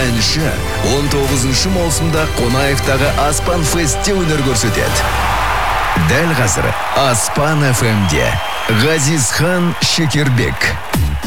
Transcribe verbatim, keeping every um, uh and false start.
әнші он тоғызыншы маусымда Қонаевтағы Аспан Фестте өнер көрсетеді. Дәл қазір Аспан эф эмде Ғазизхан Шекербек.